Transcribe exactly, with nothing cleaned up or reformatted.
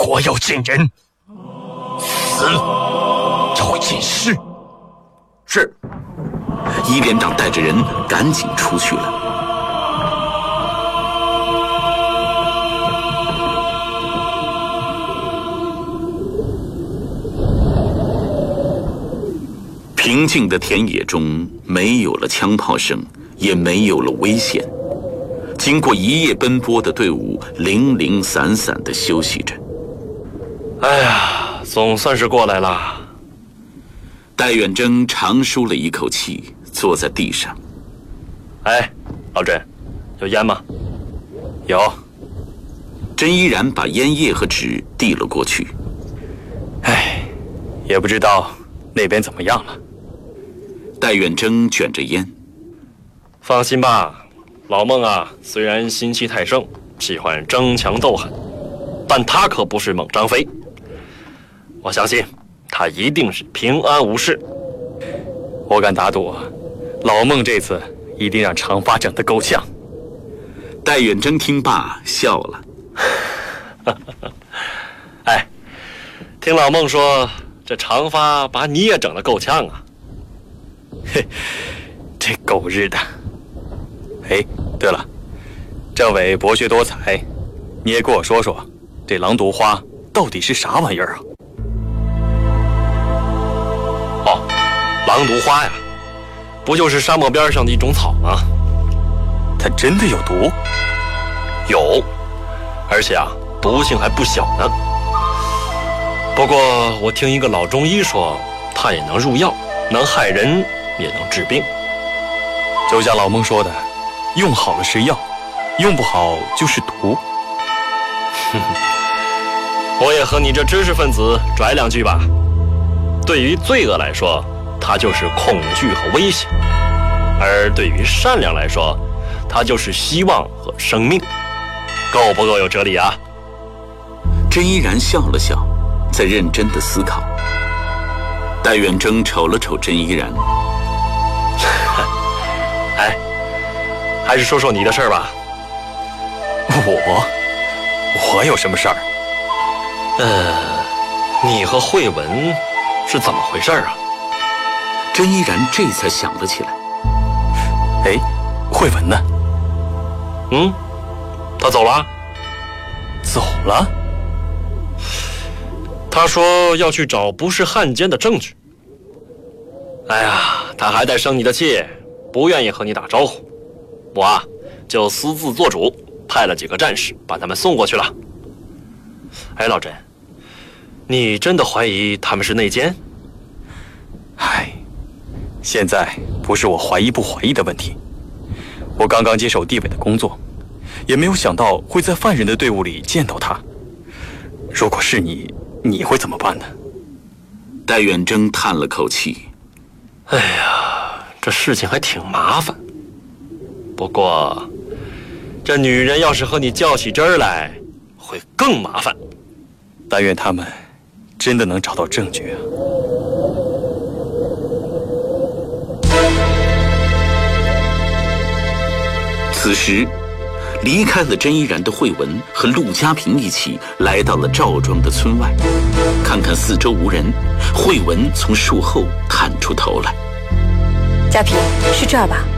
活要见人，死要会见尸。 是。一连长带着人赶紧出去了。平静的田野中没有了枪炮声，也没有了危险。经过一夜奔波的队伍零零散散地休息着。 哎呀，总算是过来了。 戴远征长舒了一口气，坐在地上。 哎，老甄，有烟吗？有。 甄依然把烟叶和纸递了过去。 哎，也不知道那边怎么样了。 戴远征卷着烟。 放心吧，老孟啊，虽然心气太盛，喜欢争强斗狠，但他可不是猛张飞。我相信他一定是平安无事。我敢打赌，老孟这次一定让长发整得够呛。 戴远征听罢笑了。 哎，听老孟说，这长发把你也整得够呛啊。嘿，这狗日的！哎，对了，政委博学多才，你也给我说说，这狼毒花到底是啥玩意儿啊？哦，狼毒花呀，不就是沙漠边上的一种草吗？它真的有毒？有，而且啊，毒性还不小呢。不过我听一个老中医说，它也能入药，能害人，也能治病。就像老孟说的，用好了是药，用不好就是毒。我也和你这知识分子拽两句吧。对于罪恶来说，它就是恐惧和危险；而对于善良来说，它就是希望和生命。够不够有哲理啊？ 甄依然笑了笑，在认真的思考。戴远征瞅了瞅甄依然。 哎，还是说说你的事儿吧。我？我有什么事儿？呃，你和慧文是怎么回事啊？ 甄依然这才想了起来。 哎，慧文呢？嗯，他走了。走了？他说要去找不是汉奸的证据。哎呀，他还在生你的气，不愿意和你打招呼。我啊，就私自做主，派了几个战士把他们送过去了。哎，老甄，你真的怀疑他们是内奸？唉，现在不是我怀疑不怀疑的问题。我刚刚接手地委的工作，也没有想到会在犯人的队伍里见到他。如果是你，你会怎么办呢？ 戴远征叹了口气。 哎呀，这事情还挺麻烦。不过，这女人要是和你较起真儿来，会更麻烦。但愿他们真的能找到证据啊！ 此时，离开了甄依然的慧文和陆家平一起来到了赵庄的村外。看看四周无人，慧文从树后探出头来。 家平，是这儿吧？